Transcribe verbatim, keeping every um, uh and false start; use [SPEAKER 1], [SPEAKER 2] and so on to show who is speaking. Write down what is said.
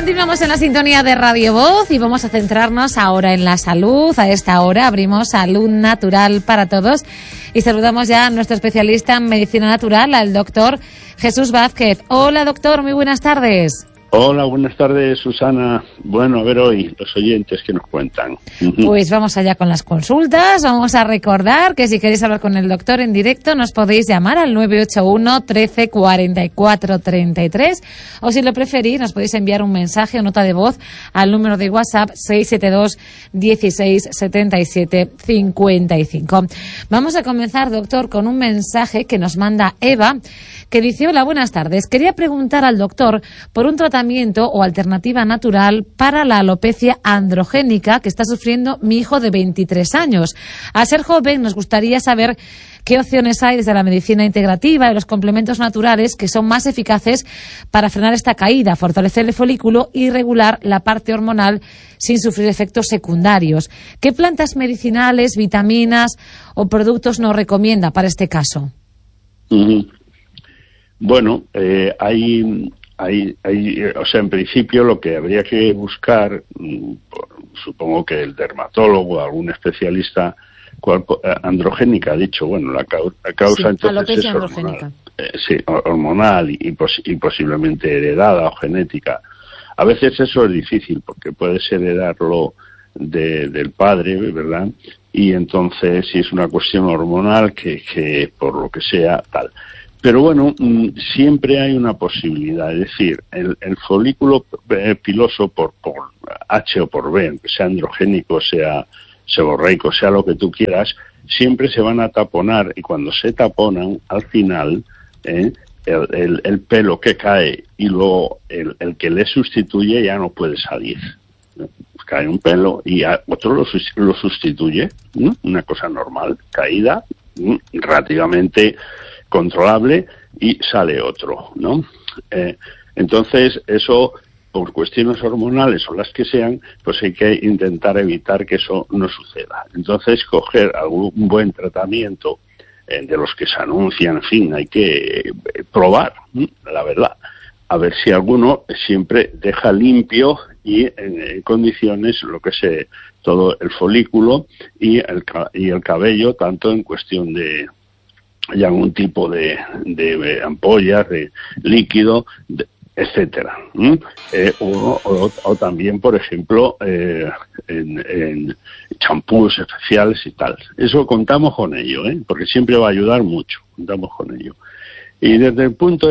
[SPEAKER 1] Continuamos en la sintonía de Radio Voz y vamos a centrarnos ahora en la salud. A esta hora abrimos Salud Natural para Todos y saludamos ya a nuestro especialista en medicina natural, al doctor Jesús Vázquez. Hola, doctor, muy buenas tardes.
[SPEAKER 2] Hola, buenas tardes, Susana. Bueno, a ver hoy los oyentes que nos cuentan.
[SPEAKER 1] Pues vamos allá con las consultas. Vamos a recordar que si queréis hablar con el doctor en directo nos podéis llamar al nueve ocho uno, trece, cuarenta y cuatro, treinta y tres o si lo preferís nos podéis enviar un mensaje o nota de voz al número de WhatsApp seis siete dos, dieciséis, setenta y siete, cincuenta y cinco. Vamos a comenzar, doctor, con un mensaje que nos manda Eva, que dice: hola, buenas tardes. Quería preguntar al doctor por un tratamiento o alternativa natural para la alopecia androgénica que está sufriendo mi hijo de veintitrés años. Al ser joven, nos gustaría saber qué opciones hay desde la medicina integrativa y los complementos naturales que son más eficaces para frenar esta caída, fortalecer el folículo y regular la parte hormonal sin sufrir efectos secundarios. ¿Qué plantas medicinales, vitaminas o productos nos recomienda para este caso?
[SPEAKER 2] Uh-huh. Bueno, eh, hay... Hay, hay, o sea, en principio lo que habría que buscar, supongo que el dermatólogo, algún especialista, cual, androgénica, ha dicho, bueno, la, cau, la causa sí, entonces es hormonal, eh, sí, hormonal y, pos, y posiblemente heredada o genética. A veces eso es difícil porque puedes heredarlo de, del padre, ¿verdad? Y entonces si es una cuestión hormonal que, que por lo que sea, tal. Pero bueno, siempre hay una posibilidad, es decir, el, el folículo piloso por, por H o por B, aunque sea androgénico, sea seborreico, sea lo que tú quieras, siempre se van a taponar y cuando se taponan, al final, eh, el, el, el pelo que cae y luego el, el que le sustituye ya no puede salir. Cae un pelo y otro lo, lo sustituye, ¿no? Una cosa normal, caída, ¿no? Relativamente controlable y sale otro, ¿no? Eh, entonces, eso, por cuestiones hormonales o las que sean, pues hay que intentar evitar que eso no suceda. Entonces, coger algún buen tratamiento eh, de los que se anuncian, en fin, hay que eh, probar, ¿sí? La verdad, a ver si alguno siempre deja limpio y en, en condiciones lo que se todo el folículo y el, y el cabello, tanto en cuestión de hay algún tipo de, de ampollas, de líquido, de, etcétera. ¿Mm? Eh, o, o, o también, por ejemplo, eh, en, en champús especiales y tal. Eso contamos con ello, ¿eh? Porque siempre va a ayudar mucho. Contamos con ello. Y desde el punto de